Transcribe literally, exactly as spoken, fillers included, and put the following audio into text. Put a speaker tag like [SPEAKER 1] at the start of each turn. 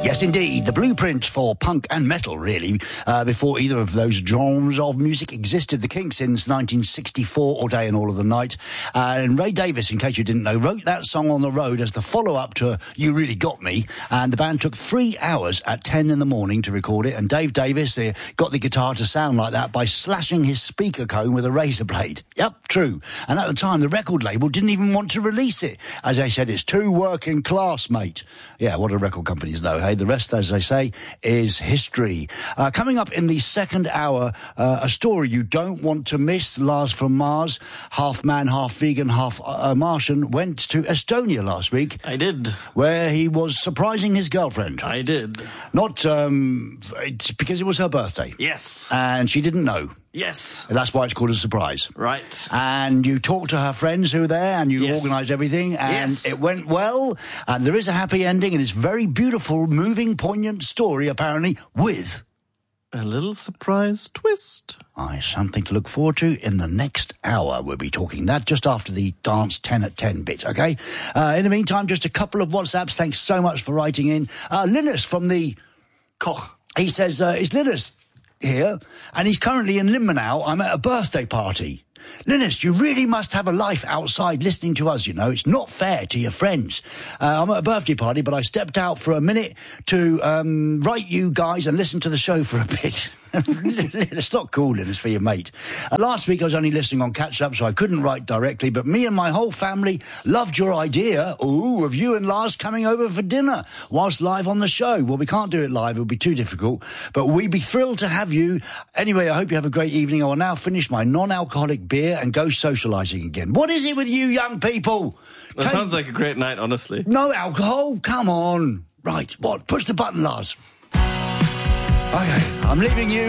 [SPEAKER 1] Yes, indeed. The blueprint for punk and metal, really, uh, before either of those genres of music existed. The Kinks since nineteen sixty-four, All Day and All of the Night. Uh, and Ray Davies, in case you didn't know, wrote that song on the road as the follow-up to You Really Got Me. And the band took three hours at ten in the morning to record it. And Dave Davies they got the guitar to sound like that by slashing his speaker cone with a razor blade. Yep, true. And at the time, the record label didn't even want to release it. As they said, it's too working class, mate. Yeah, what do record companies know, hey? The rest, as they say, is history. Uh, coming up in the second hour, uh, a story you don't want to miss. Lars from Mars, half man, half vegan, half uh, Martian, went to Estonia last week.
[SPEAKER 2] I did.
[SPEAKER 1] Where he was surprising his girlfriend.
[SPEAKER 2] I did.
[SPEAKER 1] Not um, it's because it was her birthday.
[SPEAKER 2] Yes.
[SPEAKER 1] And she didn't know.
[SPEAKER 2] Yes.
[SPEAKER 1] And that's why it's called a surprise.
[SPEAKER 2] Right.
[SPEAKER 1] And you talked to her friends who were there and you
[SPEAKER 2] Yes.
[SPEAKER 1] organised everything and
[SPEAKER 2] Yes.
[SPEAKER 1] it went well. And there is a happy ending and it's a very beautiful, moving, poignant story, apparently, with
[SPEAKER 2] a little surprise twist.
[SPEAKER 1] Aye, something to look forward to in the next hour. We'll be talking that just after the dance ten at ten bit, okay? Uh, in the meantime, just a couple of WhatsApps. Thanks so much for writing in. Uh, Linus from the
[SPEAKER 2] Koch.
[SPEAKER 1] He says, uh, it's Linus here, and he's currently in Limmenau. I'm at a birthday party. Linus, you really must have a life outside listening to us, you know. It's not fair to your friends. Uh, I'm at a birthday party, but I stepped out for a minute to um, write you guys and listen to the show for a bit. It's not cool, Linus, for your mate. Uh, last week I was only listening on catch-up, so I couldn't write directly, but me and my whole family loved your idea, ooh, of you and Lars coming over for dinner whilst live on the show. Well, we can't do it live. It would be too difficult, but we'd be thrilled to have you. Anyway, I hope you have a great evening. I will now finish my non-alcoholic beer and go socialising again. What is it with you young people?
[SPEAKER 2] That
[SPEAKER 1] Take...
[SPEAKER 2] sounds like a great night, honestly.
[SPEAKER 1] No alcohol? Come on. Right, what? Push the button, Lars. Okay, I'm leaving you.